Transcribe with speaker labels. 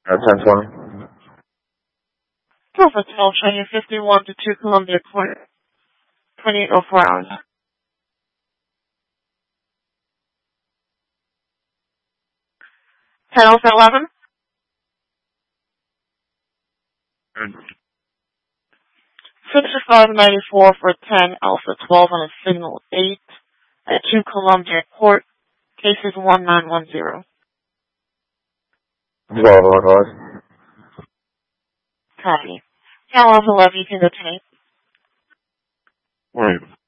Speaker 1: 1020.
Speaker 2: Alpha 12, Cheyenne 51 to 2 Columbia Court, 2804 hours. 10 Alpha 11. 6594 for 10 Alpha 12 on a signal 8 at 2 Columbia Court, cases 1910.
Speaker 1: 12 on
Speaker 2: Copy. 10 Alpha 11, you can go to me.
Speaker 1: Right.